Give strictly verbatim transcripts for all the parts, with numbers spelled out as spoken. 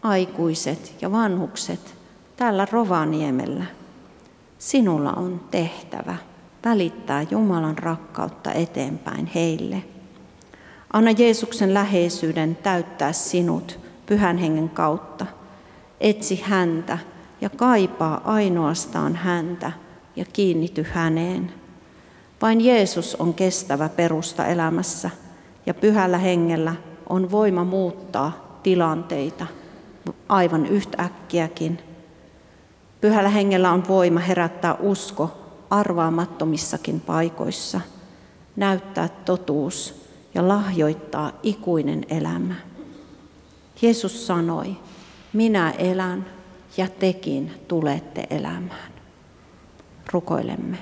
aikuiset ja vanhukset täällä Rovaniemellä. Sinulla on tehtävä välittää Jumalan rakkautta eteenpäin heille. Anna Jeesuksen läheisyyden täyttää sinut Pyhän Hengen kautta. Etsi häntä ja kaipaa ainoastaan häntä ja kiinnity häneen. Vain Jeesus on kestävä perusta elämässä ja Pyhällä Hengellä on voima muuttaa tilanteita aivan yhtäkkiäkin. Pyhällä Hengellä on voima herättää usko arvaamattomissakin paikoissa, näyttää totuus ja lahjoittaa ikuinen elämä. Jeesus sanoi, minä elän ja tekin tulette elämään. Rukoilemme.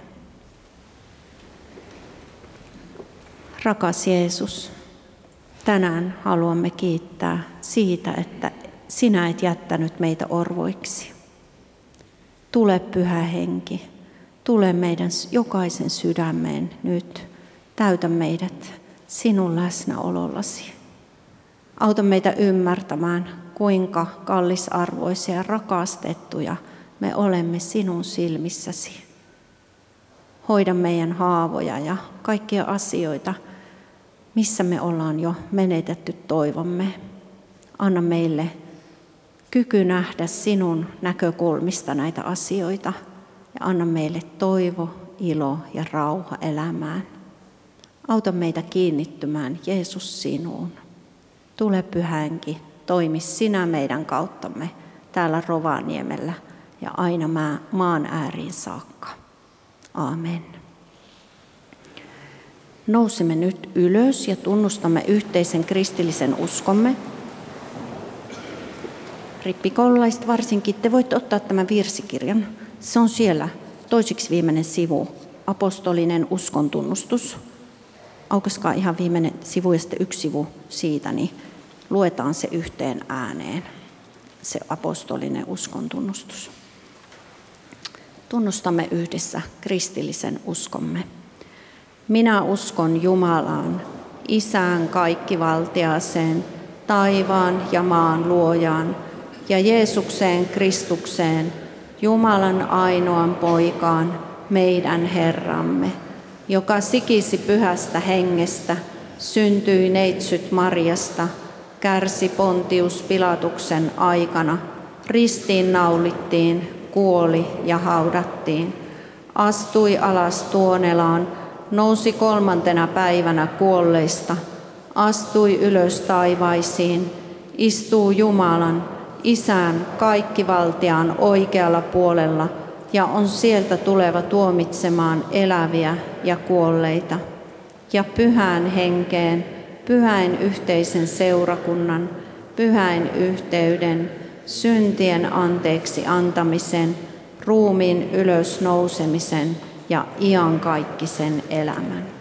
Rakas Jeesus, tänään haluamme kiittää siitä, että sinä et jättänyt meitä orvoiksi. Tule Pyhä Henki, tule meidän jokaisen sydämeen nyt, täytä meidät sinun läsnäolollasi. Auta meitä ymmärtämään, kuinka kallisarvoisia ja rakastettuja me olemme sinun silmissäsi. Hoida meidän haavoja ja kaikkia asioita, missä me ollaan jo menetetty toivomme. Anna meille kyky nähdä sinun näkökulmista näitä asioita ja anna meille toivo, ilo ja rauha elämään. Auta meitä kiinnittymään Jeesus sinuun. Tule Pyhä Henki, toimi sinä meidän kauttamme täällä Rovaniemellä ja aina maan ääriin saakka. Aamen. Nousemme nyt ylös ja tunnustamme yhteisen kristillisen uskomme. Rippikoululaiset varsinkin, te voitte ottaa tämän virsikirjan. Se on siellä toisiksi viimeinen sivu, apostolinen uskontunnustus. Aukaskaa ihan viimeinen sivu ja sitten yksi sivu siitä, niin luetaan se yhteen ääneen, se apostolinen uskontunnustus. Tunnustamme yhdessä kristillisen uskomme. Minä uskon Jumalaan, Isään kaikkivaltiaaseen, taivaan ja maan luojaan, ja Jeesukseen Kristukseen, Jumalan ainoan poikaan, meidän Herramme, joka sikisi Pyhästä Hengestä, syntyi neitsyt Marjasta, kärsi Pontius Pilatuksen aikana, ristiin naulittiin, kuoli ja haudattiin, astui alas Tuonelaan, nousi kolmantena päivänä kuolleista, astui ylös taivaisiin, istuu Jumalan, Isän kaikkivaltiaan oikealla puolella ja on sieltä tuleva tuomitsemaan eläviä ja kuolleita. Ja Pyhään Henkeen, pyhäin yhteisen seurakunnan, pyhäin yhteyden, syntien anteeksi antamisen, ruumiin ylösnousemisen ja iankaikkisen elämän.